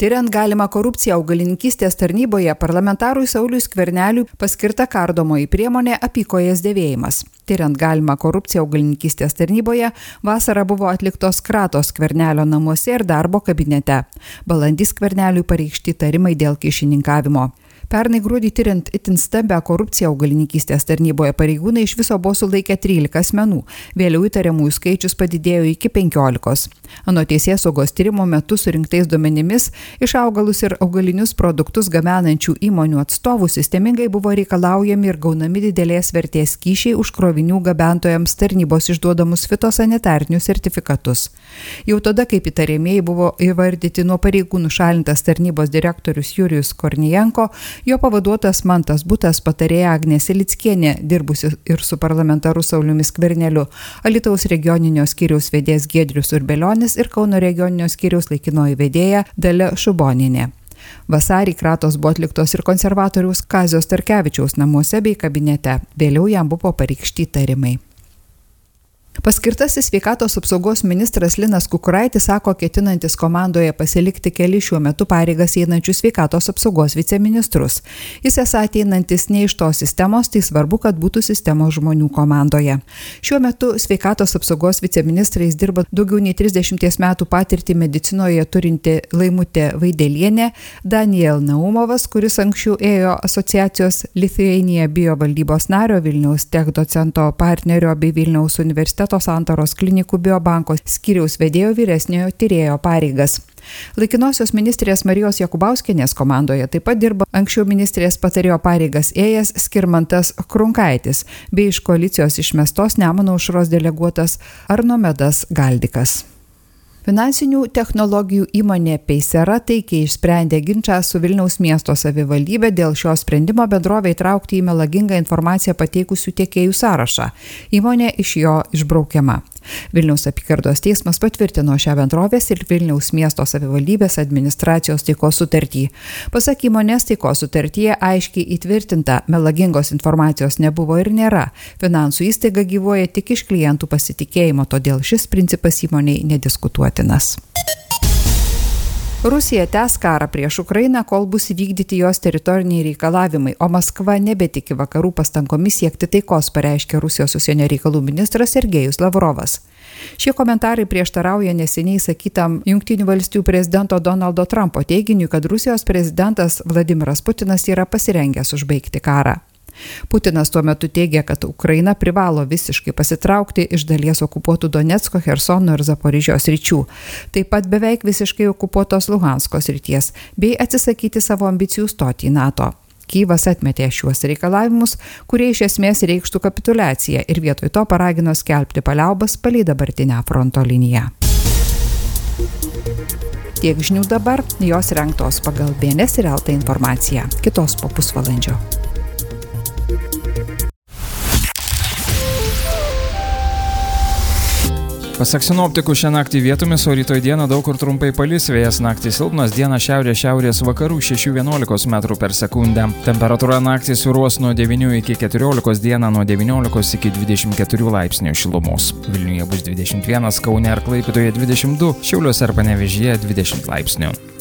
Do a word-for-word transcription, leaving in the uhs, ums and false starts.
Tiriant galimą korupciją augalininkystės tarnyboje, parlamentarui Sauliui Skverneliui paskirta kardomoji priemonė apykojės dėvėjimas. Tiriant galimą korupciją augalininkystės tarnyboje, vasarą buvo atliktos kratos Skvernelio namuose ir darbo kabinete. Balandį Skverneliui pareikšti įtarimai dėl kyšininkavimo. Pernai gruodį tiriant itin stambią korupciją augalininkystės tarnyboje pareigūnai iš viso buvo sulaikę trylika asmenų. Vėliau įtariamųjų skaičius padidėjo iki penkiolikos. Anot teisėsaugos tyrimo metu surinktais duomenimis iš augalus ir augalinius produktus gaminančių įmonių atstovų sistemingai buvo reikalaujami ir gaunami didelės vertės kyšiai už krovinių gabentojams tarnybos išduodamus fitosanitarinius sertifikatus. Jau tada, kaip įtariamieji buvo įvardyti nuo pareigų nušalintas tarnybos direktorius Jurijus Kornijenko, jo pavaduotas Mantas Butas, patarėja Agnė Silickienė, dirbusi ir su parlamentaru Sauliumi Skverneliu, Alytaus regioninio skyriaus vedėjas Giedrius Urbelionis ir Kauno regioninio skyriaus laikinoji vedėja Dalia Šubonienė. Vasarį kratos buvo atliktos ir konservatoriaus Kazio Starkevičiaus namuose bei kabinete. Vėliau jam buvo pareikšti įtarimai. Paskirtasis sveikatos apsaugos ministras Linas Kukuraitis sako, ketinantis komandoje pasilikti keli šiuo metu pareigas einančius sveikatos apsaugos viceministrus. Jis esą ateinantis ne iš tos sistemos, tai svarbu, kad būtų sistemos žmonių komandoje. Šiuo metu sveikatos apsaugos viceministrais dirba daugiau nei trisdešimties metų patirtį medicinoje turinti Laimutė Vaidelienė, Daniel Naumovas, kuris anksčiau ėjo asociacijos Lithuania bio valdybos nario, Vilniaus tech docento partnerio bei Vilniaus universiteto Santaros klinikų biobanko skyriaus vedėjo vyresniojo tyrėjo pareigas. Laikinosios ministrės Marijos Jakubauskienės komandoje taip pat dirba anksčiau ministrės patarėjo pareigas ėjęs Skirmantas Krunkaitis bei iš koalicijos išmestos Nemuno aušros deleguotas Arnomedas Galdikas. Finansinių technologijų įmonė Paysera taikiai išsprendė ginčą su Vilniaus miesto savivaldybė dėl šio sprendimo bendrovę įtraukti į melagingą informaciją pateikusių tiekėjų sąrašą. Įmonė iš jo išbraukiama. Vilniaus apygardos teismas patvirtino šią bendrovės ir Vilniaus miesto savivaldybės administracijos taikos sutartį. Pasak įmonės, taikos sutartyje aiškiai įtvirtinta, melagingos informacijos nebuvo ir nėra. Finansų įstaiga gyvuoja tik iš klientų pasitikėjimo, todėl šis principas įmoniai nediskutuotinas. Rusija tęs karą prieš Ukrainą, kol bus įvykdyti jos teritoriniai reikalavimai, o Maskva nebetiki vakarų pastangomis siekti taikos, pareiškė Rusijos užsienio reikalų ministras Sergejus Lavrovas. Šie komentarai prieštarauja neseniai sakytam Jungtinių valstijų prezidento Donaldo Trumpo teiginiui, kad Rusijos prezidentas Vladimiras Putinas yra pasirengęs užbaigti karą. Putinas tuo metu teigia, kad Ukraina privalo visiškai pasitraukti iš dalies okupuotų Donecko, Chersono ir Zaporižijos sričių, taip pat beveik visiškai okupuotos Luhansko srities, bei atsisakyti savo ambicijų stoti į NATO. Kyjivas atmetė šiuos reikalavimus, kurie iš esmės reikštų kapituliaciją ir vietoj to paragino skelbti paliaubas palei dabartinę fronto liniją. Tiek žinių dabar, jos rengtos pagal B N S ir L T informaciją. Kitos po pusvalandžio. Pasak sinoptikų, šią naktį vietomis, o rytoj dieną daug kur trumpai palis, vėjas naktį silpnas, dieną šiaurės-šiaurės vakarų šeši vienuolika metrų per sekundę. Temperatūra naktį svyruos nuo devynių iki keturiolikos, dieną nuo devyniolikos iki dvidešimt keturių laipsnių šilumos. Vilniuje bus dvidešimt vienas, Kaune ir Klaipėdoje dvidešimt du, Šiauliuose ir Panevėžyje dvidešimt laipsnių.